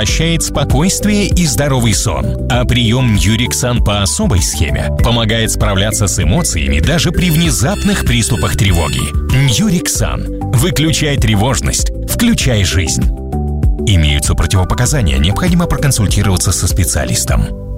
возвращает спокойствие и здоровый сон. А прием Ньюриксан по особой схеме помогает справляться с эмоциями даже при внезапных приступах тревоги. Ньюриксан. Выключай тревожность. Включай жизнь. Имеются противопоказания. Необходимо проконсультироваться со специалистом.